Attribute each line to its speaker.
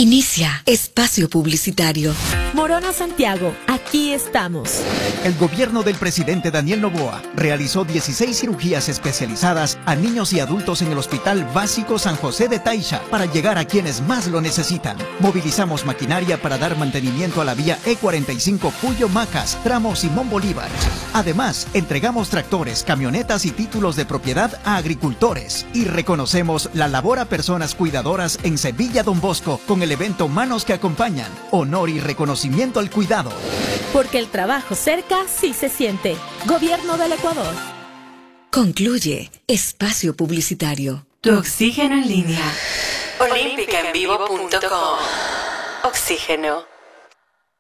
Speaker 1: Inicia espacio publicitario.
Speaker 2: Morona Santiago, aquí estamos.
Speaker 3: El gobierno del presidente Daniel Noboa realizó 16 cirugías especializadas a niños y adultos en el Hospital Básico San José de Taisha para llegar a quienes más lo necesitan. Movilizamos maquinaria para dar mantenimiento a la vía E45 Puyo-Macas, tramo Simón Bolívar. Además, entregamos tractores, camionetas y títulos de propiedad a agricultores. Y reconocemos la labor a personas cuidadoras en Sevilla Don Bosco con el evento Manos que Acompañan. Honor y reconocimiento al cuidado.
Speaker 2: Porque el trabajo cerca sí se siente. Gobierno del Ecuador.
Speaker 1: Concluye espacio publicitario.
Speaker 4: Tu oxígeno en línea. Olímpicaenvivo.com. Oxígeno.